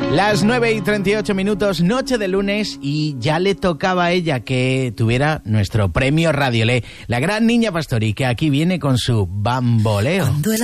Las 9:38, noche de lunes, y ya le tocaba a ella que tuviera nuestro premio Radiolé, la gran Niña Pastori, que aquí viene con su bamboleo.